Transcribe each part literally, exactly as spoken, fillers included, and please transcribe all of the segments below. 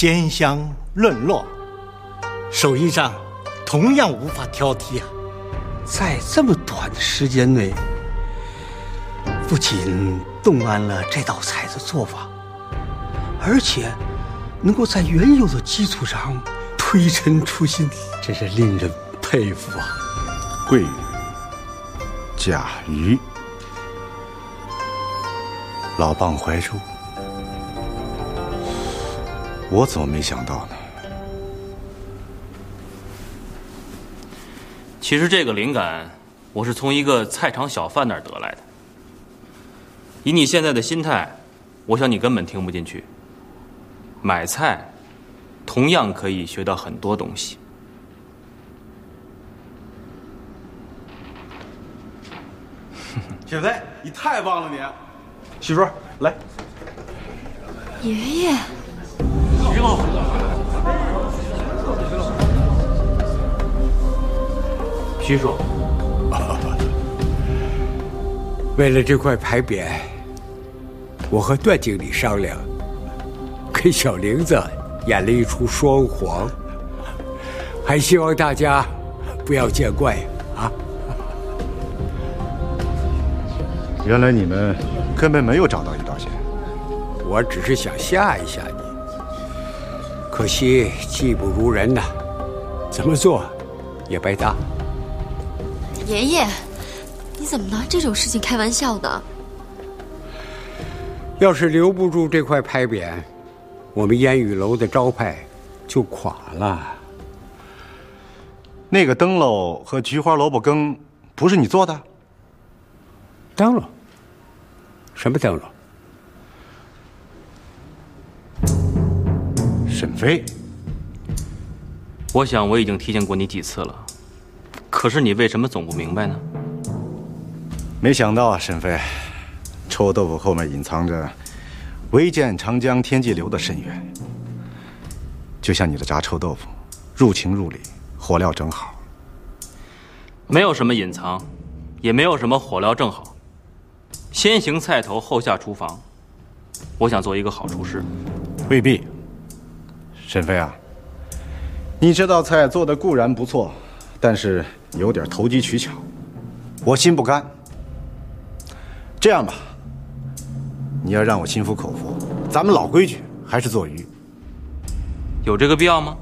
鲜香润糯，手艺上同样无法挑剔啊。 在这么短的时间内，不仅动安了这道菜的做法，而且能够在原有的基础上推陈出新，真是令人佩服啊！ 桂鱼、甲鱼、老蚌怀珠，我怎么没想到呢？ 其实这个灵感，我是从一个菜场小贩那儿得来的。以你现在的心态，我想你根本听不进去。买菜，同样可以学到很多东西。 小飞，你太棒了你！媳妇儿，来。 爷爷。 徐老。 徐叔。 为了这块牌匾，我和段经理商量，给小玲子演了一出双簧，还希望大家不要见怪啊。 原来你们根本没有找到一道线， 我只是想吓一吓你，可惜技不如人呐，怎么做也白搭。 爷爷，你怎么拿这种事情开玩笑的？ 要是留不住这块牌匾，我们烟雨楼的招牌就垮了。 那个灯笼和菊花萝卜羹不是你做的？ 灯笼？什么灯笼？ 沈飞， 我想我已经提醒过你几次了，可是你为什么总不明白呢？ 没想到啊，沈飞，臭豆腐后面隐藏着唯见长江天际流的深渊。就像你的炸臭豆腐，入情入理，火料正好。 没有什么隐藏，也没有什么火料正好。先行菜头，后下厨房。我想做一个好厨师。 未必。沈飞啊，你这道菜做的固然不错，但是有点投机取巧，我心不甘。这样吧，你要让我心服口服，咱们老规矩还是做鱼。 有这个必要吗？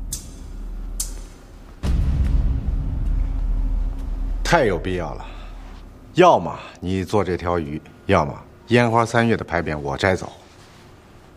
太有必要了。要么你做这条鱼，要么烟花三月的牌匾我摘走。